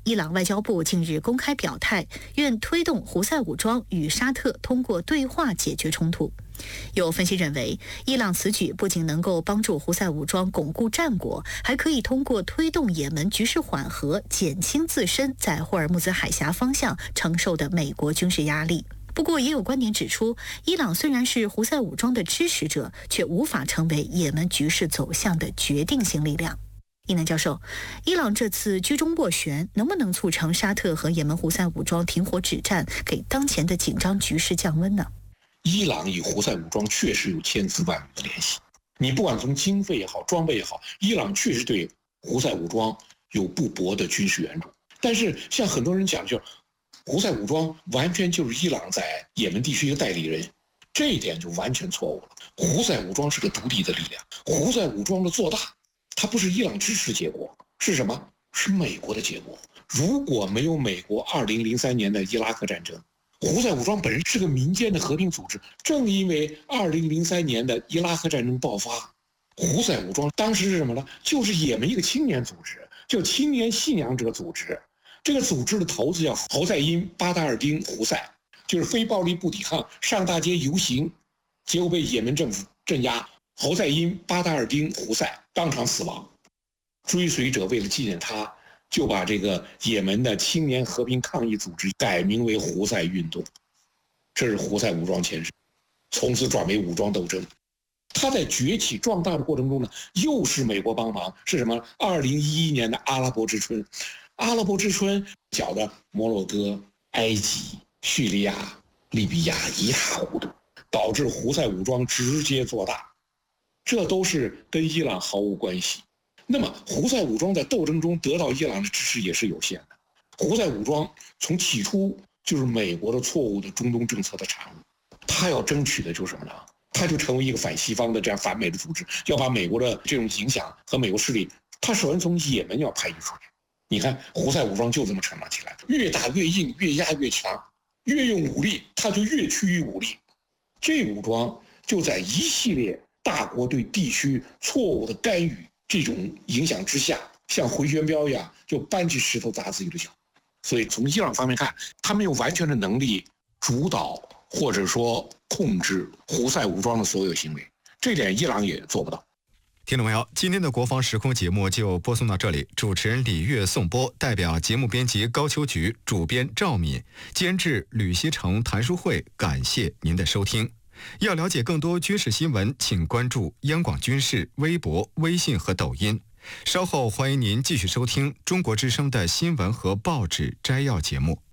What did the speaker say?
伊朗外交部近日公开表态，愿推动胡塞武装与沙特通过对话解决冲突。有分析认为，伊朗此举不仅能够帮助胡塞武装巩固战果，还可以通过推动也门局势缓和，减轻自身在霍尔木兹海峡方向承受的美国军事压力。不过，也有观点指出，伊朗虽然是胡塞武装的支持者，却无法成为也门局势走向的决定性力量。伊南教授，伊朗这次居中斡旋，能不能促成沙特和也门胡塞武装停火止战，给当前的紧张局势降温呢？ 伊朗与胡塞武装确实有千丝万缕的联系，你不管从经费也好，装备也好，伊朗确实对胡塞武装有不薄的军事援助。但是像很多人讲，就是胡塞武装完全就是伊朗在也门地区一个代理人，这一点就完全错误了。胡塞武装是个独立的力量，胡塞武装的做大，它不是伊朗支持结果，是什么？是美国的结果。如果没有美国2003年的伊拉克战争，胡塞武装本身是个民间的和平组织，正因为2003年的伊拉克战争爆发，胡塞武装当时是什么呢？就是也门一个青年组织，叫青年信仰者组织。这个组织的头子叫侯赛因·巴达尔丁·胡塞，就是非暴力不抵抗，上大街游行，结果被也门政府镇压。侯赛因·巴达尔丁·胡塞当场死亡，追随者为了纪念他，就把这个也门的青年和平抗议组织改名为胡塞运动，这是胡塞武装前身，从此转为武装斗争。他在崛起壮大的过程中呢，又是美国帮忙，是什么？2011年的阿拉伯之春，阿拉伯之春搅得摩洛哥、埃及、叙利亚、利比亚一塌糊涂，导致胡塞武装直接做大，这都是跟伊朗毫无关系。那么胡塞武装在斗争中得到伊朗的支持也是有限的。胡塞武装从起初就是美国的错误的中东政策的产物，他要争取的就是什么呢？他就成为一个反西方的这样反美的组织，要把美国的这种影响和美国势力，他首先从也门要排除出去。你看胡塞武装就这么成长起来，越打越硬，越压越强，越用武力他就越趋于武力。这武装就在一系列大国对地区错误的干预这种影响之下，像回旋镖一样，就搬起石头砸自己的脚。所以从伊朗方面看，他没有完全的能力主导或者说控制胡塞武装的所有行为，这点伊朗也做不到。 听众朋友，今天的国防时空节目就播送到这里，主持人李月颂播，代表节目编辑高秋菊，主编赵敏，监制吕锡成、谭书慧，感谢您的收听。要了解更多军事新闻，请关注央广军事微博、微信和抖音。稍后欢迎您继续收听中国之声的新闻和报纸摘要节目。